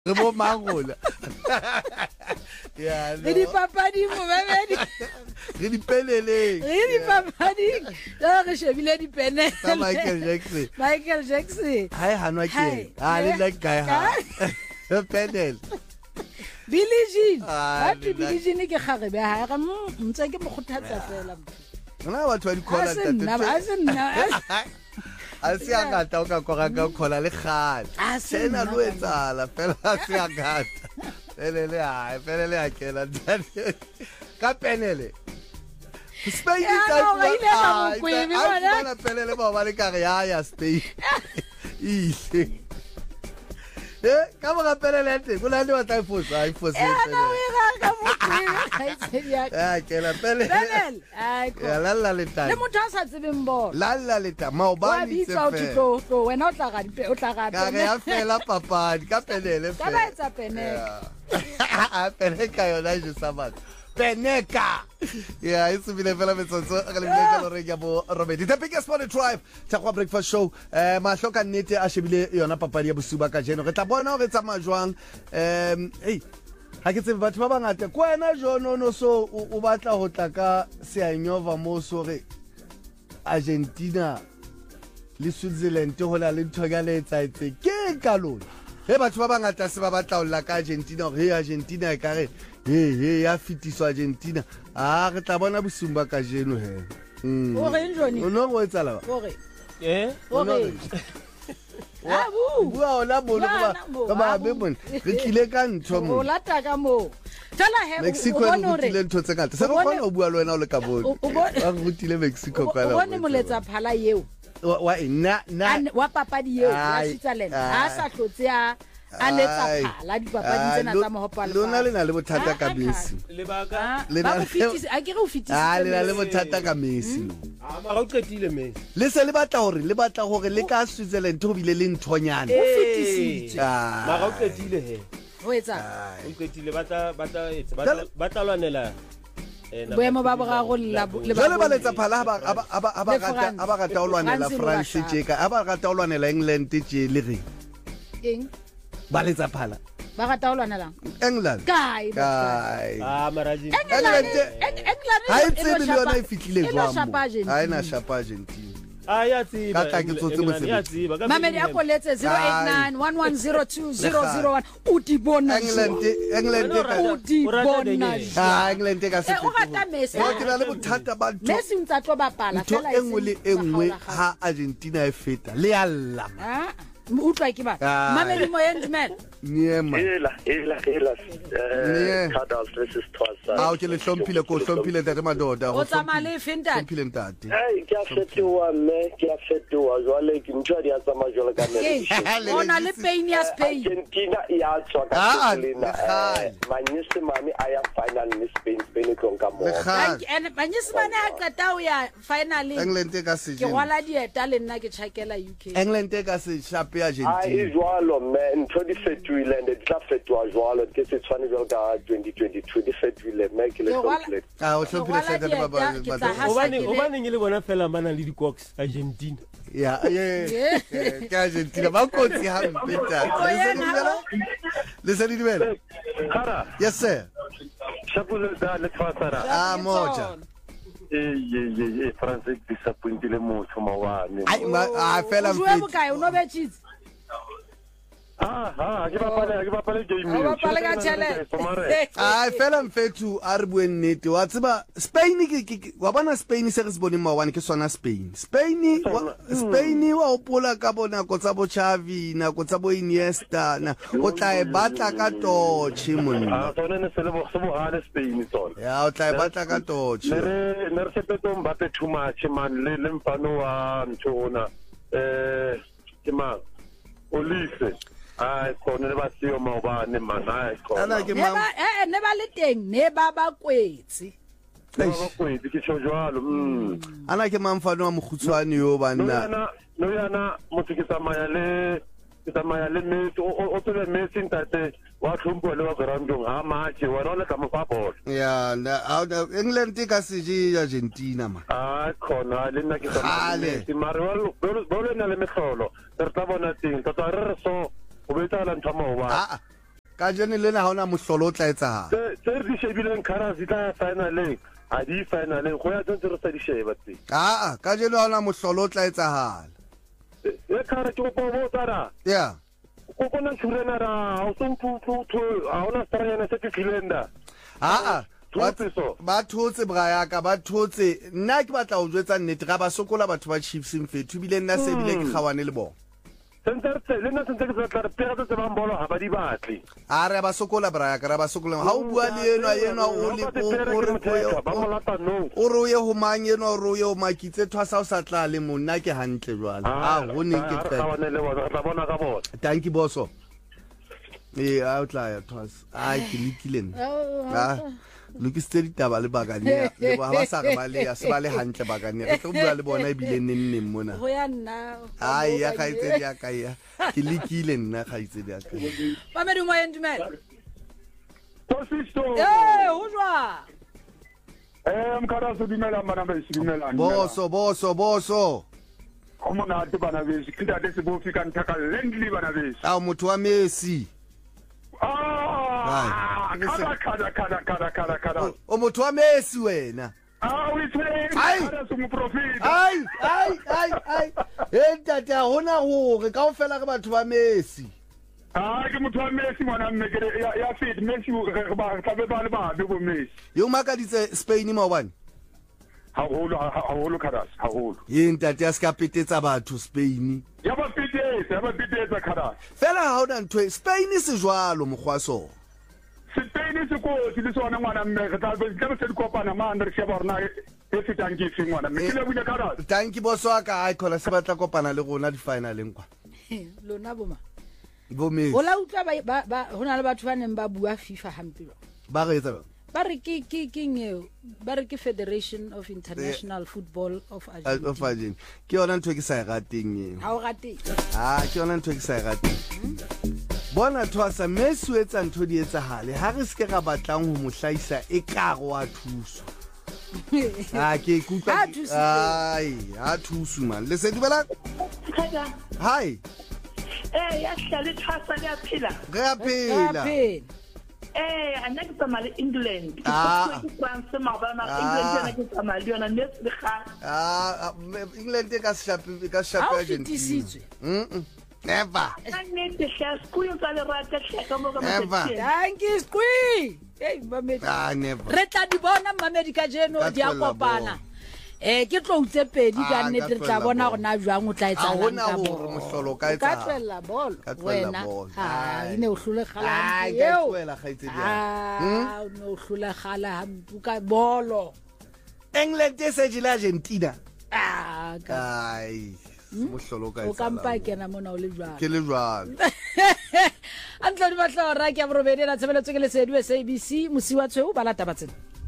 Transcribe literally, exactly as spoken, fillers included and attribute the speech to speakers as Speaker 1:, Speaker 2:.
Speaker 1: Re bo mangola. Ya,
Speaker 2: Re di papadi mo babedi.
Speaker 1: Re di pelele.
Speaker 2: Re di papadi. La re shebile di pene.
Speaker 1: Sa Michael Jackson.
Speaker 2: Michael Jackson.
Speaker 1: Hai hanwa ke.
Speaker 2: Hai.
Speaker 1: Ah, le like guy ha. Penel.
Speaker 2: Billie Jean.
Speaker 1: Ah,
Speaker 2: Ha ke Billie Jean ke kgarebe ha re ntse ke mo kgothatsa fela.
Speaker 1: Ngwana batho ba di khola
Speaker 2: Asen na
Speaker 1: tate.
Speaker 2: asen na.
Speaker 1: A se a ngata o ka kora ka khola le kgale.
Speaker 2: A se
Speaker 1: Sena
Speaker 2: nna
Speaker 1: lo etsala fela a se a ngata. Pelele ha, pelele ha kela tate. Ka penele. Spain
Speaker 2: Ya,
Speaker 1: tsa
Speaker 2: no, ga ile ka mo kwebe bona.
Speaker 1: bona pelele ba ba le ka re ya ya Spain. Ile. Eh, ka mo ga pelele ate, go la le wa tla fosa, ai fosa.
Speaker 2: Ya na we ga ka mo kwebe. Ai tseya.
Speaker 1: Ah, kela pelele.
Speaker 2: Penel. Ai ko.
Speaker 1: Ya la la le tata.
Speaker 2: Le motho a sa tsebeng bolo.
Speaker 1: La la le tata, ma o ba
Speaker 2: Wa
Speaker 1: ni se
Speaker 2: bitsa o
Speaker 1: fe.
Speaker 2: tlo tlo wena o tla ga di o tla ga
Speaker 1: Ka re ya fela papadi, ka pelele
Speaker 2: Ka
Speaker 1: fela.
Speaker 2: ba etsa penel.
Speaker 1: Ah, peneka yona je sabat. Peneka. Yeah, it's been fela metsotso re le meka re ya bo Robert. The biggest morning drive. Takwa breakfast show. Eh ma hloka nnete a shebile yona papadi ya bosuba ka jeno. Re tla bona re tsamaya jwang. Em hey ha ke tsebe batho ba bangata ko wena jono no so o batla ho tla ka Seanyova mo so re Argentina le Switzerland ho la le ntho ga le etsaetse ke ka lona he batho ba bangata se ba batla ho la ka Argentina re Argentina e kare he he ya fitiswa Argentina a re tla bona bosumba ka jeno he
Speaker 2: O re njoni?
Speaker 1: o no go etsala ba
Speaker 2: O re.
Speaker 3: Eh?
Speaker 2: O re. Ah bu.
Speaker 1: bua ola bolo ba ba ba be bon re tlile ka ntho
Speaker 2: O
Speaker 1: mo
Speaker 2: lata ka mo. Tala he
Speaker 1: Mexico e rutile ntho tse ngata se re kgona o bua le wena o le ka bone ba rutile Mexico ka la
Speaker 2: O bone moletsa phala yeo.
Speaker 1: wa na na
Speaker 2: An wa papadi yeo ya
Speaker 1: Ai,
Speaker 2: Switzerland.
Speaker 1: ai.
Speaker 2: Ha sa hlotse a a letsa
Speaker 1: Ai.
Speaker 2: phala di papadi tsena tsa mohopalo.
Speaker 1: lona le na le bothata ka Messi
Speaker 3: Lebaka
Speaker 1: Le
Speaker 2: Ba
Speaker 1: na-
Speaker 2: go fitise a ke re o fitise.
Speaker 1: ah le na le bothata ka Messi
Speaker 3: a mara o qetile me.
Speaker 1: le se le batla hore le batla hore le ka Switzerland ho bile le nthonyana
Speaker 2: O fitisitswe.
Speaker 1: Ah.
Speaker 3: Mara o qetile he.
Speaker 2: Ho etsa.
Speaker 3: O qetile ba tla ba tla etsa ba
Speaker 1: Jwale-
Speaker 3: tla- ba tla lwanela. Eh, na-
Speaker 2: Boemo ba boraro la le
Speaker 1: jwale ba letsa phala ba ba ba ba
Speaker 2: Le
Speaker 1: rata
Speaker 2: France.
Speaker 1: a ba rata ho lwanela
Speaker 2: France le
Speaker 1: France
Speaker 2: Russia.
Speaker 1: tje ka a ba rata ho lwanela England tje le re
Speaker 2: eng
Speaker 1: ba letsa phala
Speaker 2: ba rata ho lwanela.
Speaker 1: England
Speaker 2: Kai.
Speaker 1: kai
Speaker 3: Ah maraji.
Speaker 1: England
Speaker 2: England
Speaker 1: ha e tsebe le yona e fitlile
Speaker 2: e lo
Speaker 1: jwang
Speaker 2: shapa
Speaker 1: mo
Speaker 2: Argentina.
Speaker 1: ha ena shapa Argentina
Speaker 3: Ah ya tsiba.
Speaker 1: Ka tla ke tsotse
Speaker 3: England, ya
Speaker 1: mosebetsi.
Speaker 3: tsiba, ka
Speaker 2: Mamedi a
Speaker 3: England.
Speaker 2: koletse zero eight nine one one zero two zero zero one o di bona
Speaker 1: England England
Speaker 3: Wena o
Speaker 1: ka
Speaker 2: o di
Speaker 3: O rata
Speaker 2: bona
Speaker 3: Daniel.
Speaker 1: ah England ka se
Speaker 2: Eh, o rata Messi.
Speaker 1: o ke na le bothata ba ntho
Speaker 2: Messi ntsa tlo bapala
Speaker 1: ntho
Speaker 2: fela
Speaker 1: e nngwe le e nngwe ha Argentina e feta le ya llama
Speaker 2: ha utlwa ke ba
Speaker 1: Ai.
Speaker 2: Mamedi mo endman
Speaker 1: niema
Speaker 4: Hela, hela, hela.
Speaker 1: Nee.
Speaker 4: Eh, Cardinals versus Twasa.
Speaker 1: a o ke le hlompile ko hlompile ntate madoda
Speaker 2: o tsamaya le fintad
Speaker 1: hlompile ntate
Speaker 4: Hey, ke a fetoha mme, ke a fetoha jwale ke ntho di a tsamaya jwale ka nne.
Speaker 2: ona le pain ya Spain
Speaker 4: Argentina e a tswa ka
Speaker 1: Ah,
Speaker 4: Switzerland.
Speaker 1: le kgale.
Speaker 4: Eh, Manyesemane a ya final le Spain, Spain e tlo nka mo.
Speaker 1: le kgale
Speaker 2: and banyesemane a qeta o ya finally
Speaker 1: England e ka se
Speaker 2: ke rwala dieta le nna ke tjhakela U K
Speaker 1: England e ka se shape
Speaker 4: Ha e
Speaker 1: Argentina
Speaker 4: jwalo mme, ntho di fetohile and di tla fetoha jwalo ke se tshwane jwalo ka twenty twenty-two di fetohile mme ke le
Speaker 2: Ke rwala-
Speaker 4: complete.
Speaker 1: a o hlompile
Speaker 2: Ke
Speaker 1: ntate ba ba
Speaker 2: rwala dieta, ke tsa
Speaker 1: ba-
Speaker 2: ha-
Speaker 3: Hobane
Speaker 2: Hasakile.
Speaker 3: hobane le bona fela ba nang le di-Cox Argentina.
Speaker 1: ya ye ke Argentina ba kotsi ha mpeta le se di dumela
Speaker 4: Kara,
Speaker 1: yes sir
Speaker 4: shapule da le Twasa.
Speaker 1: ah moja
Speaker 4: Eh, ye ye ye France disappointile motho mawane.
Speaker 1: ai ma a fela
Speaker 2: o jwe
Speaker 1: mpeta
Speaker 2: bokae o no be cheese
Speaker 4: Ah, ah, ke bapala ke bapala game.
Speaker 2: o bapala ka tjhelete
Speaker 1: a fela mfethu a re bue nnete wa tseba Spain ke- ke ke- wa bona Spain se re se boneng maobane ke sona Spain Spain wa- Spain wa opola ka bona ko tsa bo Xavi na ko tsa bo Iniesta na o tla e batla ka toche monna
Speaker 4: Ah, sona ne se le bo se bo hane Spain sona.
Speaker 1: ya o tla e batla ka toche
Speaker 4: Ne re ne re se peto mbape too much man le le mfano wa ntona. Eh, ke ma Olise. Ai, kone le ba sio maobane man, ai
Speaker 1: ana
Speaker 4: kone.
Speaker 1: ke
Speaker 2: ne
Speaker 1: mang
Speaker 2: ba eh ne ba le teng ne ba ba kwetse
Speaker 4: Ba kwedi ke tjho jwalo. Mm.
Speaker 1: ana ke mamfano wa mogutshwane yo
Speaker 4: No
Speaker 1: banna
Speaker 4: yana no yana motho ke tsamaya le ke tsamaya le Messi o o tsebe Messi ntate wa tlhompo le ba groundong ha matche wa no le ka mo fa ball.
Speaker 1: ya na a- a- England e ka se je Argentina ma
Speaker 4: Ah, khona le nna ke
Speaker 1: Kgale.
Speaker 4: tsamaya mare wa bolo na le mehlolo re tla bona teng tota re re so o betala ntho mo wa
Speaker 1: a ka jene le na ha ona mohlolo o tla etsahala
Speaker 4: tse tse di shebileng Karas di tla finaleng a di finaleng go ya tse re sa di sheba tse
Speaker 1: a a ka jene ha ona mohlolo o tla etsahala
Speaker 4: e Karas ke go botara
Speaker 1: yeah
Speaker 4: go bona tshurena ra ha o so tu tu tu a ona staranyana se ke kilenda
Speaker 1: a a
Speaker 4: Thotse
Speaker 1: ba thotse braya ka ba thotse nna ke batla go jwetsa nnete ga ba sokola batho ba Chiefs mfethu bile nna se bile ke kgawane le bona
Speaker 4: Sentse le nna sentse ke tla pega tse ba mbolo ha ba di batle
Speaker 1: a re ba sokola braya ka ra ba sokola ha o bua le eno eno o le o re
Speaker 4: ba molata no
Speaker 1: o ro ye ho mang eno o ro ye o makitse thwasa o sa tla le monna ke hantle jwale a ho ne ke
Speaker 4: tla kgawane le bona tla bona ka bona
Speaker 1: thank you boso eh a o tla ya thwasa a ke likile nna lokisitse ditaba le bakane le ba ba sa re ba le ya se ba le hantle bakane re tlo bua le bona e bile nne mona
Speaker 2: go ya nna
Speaker 1: ai ya ka itse ya ka ya ke likile nna ga itse ya ka
Speaker 2: ba me dumo endumela
Speaker 4: Tosisto
Speaker 2: eh ho jwa
Speaker 4: eh Mkaras dumela mana ba dumela
Speaker 1: boso boso boso
Speaker 4: Como na te bana be se kinda de se bo fika ntaka lendly bana be
Speaker 1: a motho wa Messi
Speaker 4: ah kada kada kada kada kada kada
Speaker 1: o motho wa Messi wena
Speaker 4: ah o itse kada se mo profit
Speaker 1: ai ai ai ai e tata hona hore kaofela ke batho ba Messi
Speaker 4: ah ke motho wa Messi mona mmekere ya ya fit Messi ba tlabe ba le ba be bo Messi
Speaker 1: yo makaditse Spain mo bana
Speaker 4: ha holo ha holo Karas ha holo
Speaker 1: yin tata ya ska petetsa batho Spain
Speaker 4: ya ba pitetse ya ba pitetse Karas
Speaker 1: fela ha ona ntwe Spain se jwalo mogwaso
Speaker 4: Spain se ko se le sona ngwana mme re tla be se di kopana ma andre se borna e fitang ke se ngwana mme le bule Karas
Speaker 1: thank you boso ka ai khola se batla kopana le rona di finaleng kwa
Speaker 2: lona boma
Speaker 1: bo Messi
Speaker 2: o la utla ba ba hona le batho ba neng ba bua FIFA hampelo
Speaker 1: ba re etsa
Speaker 2: ba re ke ke keng eo ba re ke Federation of International Football of Argentina
Speaker 1: of Argentina ke yona ntwe ke sa e rateng eo
Speaker 2: ha o rate
Speaker 1: ah ke yona ntwe ke sa e rateng bona thwasa Messi o etsa ntho di etsahale ha re se ra batlang ho mohlaisa e ka go a thuso ah ke kutla ai ha thuso man le se dumela
Speaker 5: Khada
Speaker 1: hi
Speaker 5: eh ya hlale thasa le aphila
Speaker 1: re a phela
Speaker 5: eh ana ke tsamaya England
Speaker 1: Ah.
Speaker 5: ke France ma ba ma England ana ke tsamaya le yona ne se ga
Speaker 1: ah England e ka shape ka shape
Speaker 2: ha o
Speaker 1: Argentina
Speaker 2: fetisitswe
Speaker 1: mm never
Speaker 5: ane te hla skulu tsa le rata hleka mo ka
Speaker 1: Eva.
Speaker 5: motse
Speaker 2: thank you squee hey mamedi
Speaker 1: ah never
Speaker 2: re tla di bona mamedi ka jeno
Speaker 1: Ka
Speaker 2: di a
Speaker 1: tlohella
Speaker 2: kopana
Speaker 1: bona.
Speaker 2: eh ke tlo utse pedi
Speaker 1: Ah,
Speaker 2: ka
Speaker 1: ka
Speaker 2: nnete re tla
Speaker 1: tlohella
Speaker 2: bona
Speaker 1: bona.
Speaker 2: gona jwang o tla
Speaker 1: Ha
Speaker 2: etsa
Speaker 1: hona
Speaker 2: ka
Speaker 1: hore mohlolo o ka
Speaker 2: ka
Speaker 1: etsahala.
Speaker 2: tlohella bolo
Speaker 1: Ka tlohella
Speaker 2: wena
Speaker 1: bolo.
Speaker 2: ha
Speaker 1: Ai.
Speaker 2: ine o hlolegala
Speaker 1: Ai,
Speaker 2: hampe
Speaker 1: ka
Speaker 2: eo.
Speaker 1: tlohela kgaitsedi ya.
Speaker 2: ah o ne o hlolegala hampe ka bolo
Speaker 1: England e se jile Argentina
Speaker 2: ah ka
Speaker 1: ai mohlolo o ka
Speaker 2: o kampa
Speaker 1: etsahala
Speaker 2: kena mona o le jwang
Speaker 1: ke le jwalo
Speaker 2: Antladi batla ra ke a borobedi la tshebeletso ke le sedu S A B C mosi wa tshweu ba la tabatsena